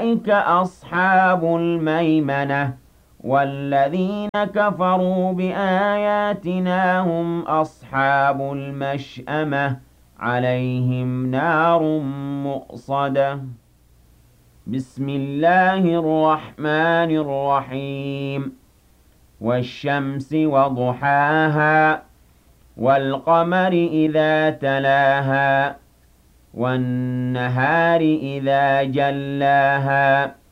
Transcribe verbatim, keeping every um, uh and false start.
أُولَٰئِكَ أَصْحَابُ الْمَيْمَنَةِ وَالَّذِينَ كَفَرُوا بِآيَاتِنَا هُمْ أَصْحَابُ الْمَشْأَمَةِ عَلَيْهِمْ نَارٌ مُّؤْصَدَةٌ بسم الله الرحمن الرحيم والشمس وضحاها والقمر إذا تلاها والنهار إذا جلاها